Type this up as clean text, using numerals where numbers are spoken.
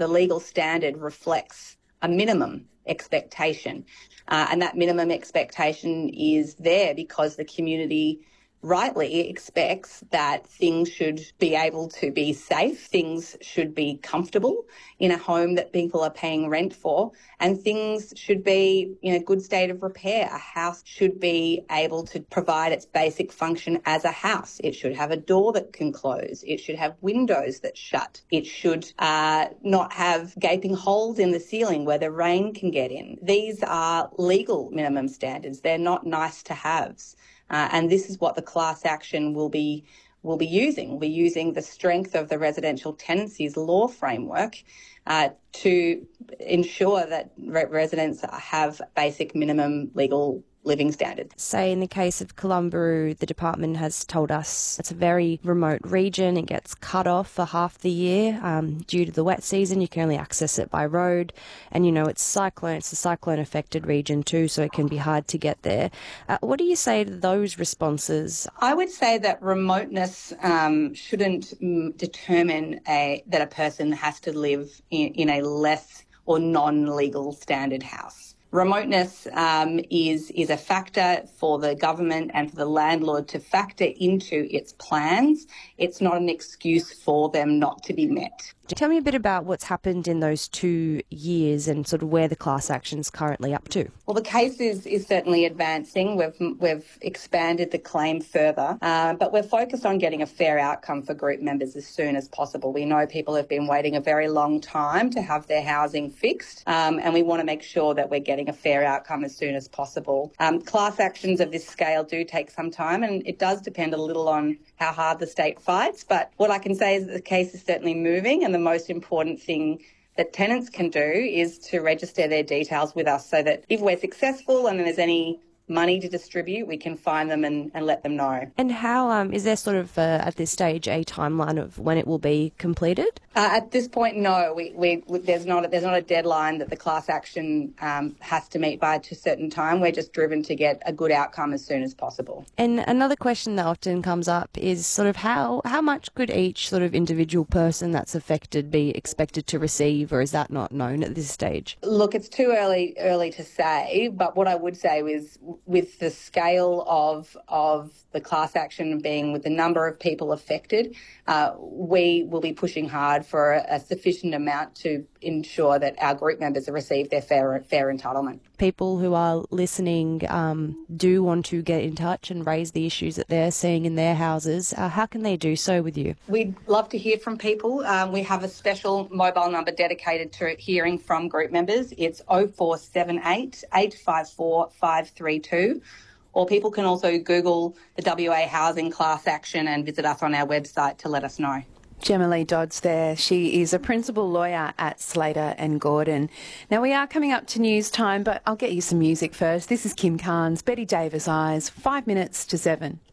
the legal standard reflects a minimum expectation. And that minimum expectation is there because the community rightly expects that things should be able to be safe, things should be comfortable in a home that people are paying rent for, and things should be in a good state of repair. A house should be able to provide its basic function as a house. It should have a door that can close. It should have windows that shut. It should not have gaping holes in the ceiling where the rain can get in. These are legal minimum standards. They're not nice to haves. And this is what the class action will be using. We'll be using the strength of the residential tenancies law framework to ensure that residents have basic minimum legal living standards. Say in the case of Columbaroo, the department has told us it's a very remote region. It gets cut off for half the year due to the wet season. You can only access it by road. And, it's a cyclone-affected region too, so it can be hard to get there. What do you say to those responses? I would say that remoteness shouldn't determine that a person has to live in a less or non-legal standard house. Remoteness is a factor for the government and for the landlord to factor into its plans. It's not an excuse for them not to be met. Tell me a bit about what's happened in those 2 years and sort of where the class action's currently up to. Well, the case is certainly advancing. We've expanded the claim further, but we're focused on getting a fair outcome for group members as soon as possible. We know people have been waiting a very long time to have their housing fixed, and we want to make sure that we're getting a fair outcome as soon as possible. Class actions of this scale do take some time, and it does depend a little on how hard the state fights. But what I can say is that the case is certainly moving, and the most important thing that tenants can do is to register their details with us so that if we're successful and there's any money to distribute, we can find them and let them know. And how is there sort of at this stage a timeline of when it will be completed? At this point, no. There's not a deadline that the class action has to meet by a certain time. We're just driven to get a good outcome as soon as possible. And another question that often comes up is sort of how much could each sort of individual person that's affected be expected to receive, or is that not known at this stage? Look, it's too early to say, but what I would say is with the scale of the class action being with the number of people affected, we will be pushing hard for a sufficient amount to ensure that our group members receive their fair entitlement. People who are listening do want to get in touch and raise the issues that they're seeing in their houses. How can they do so with you? We'd love to hear from people. We have a special mobile number dedicated to hearing from group members. It's 0478 854 532. Or people can also Google the WA Housing Class Action and visit us on our website to let us know. Gemma Lee Dodds there. She is a principal lawyer at Slater and Gordon. Now, we are coming up to news time, but I'll get you some music first. This is Kim Carnes, Betty Davis Eyes, 5 minutes to 7.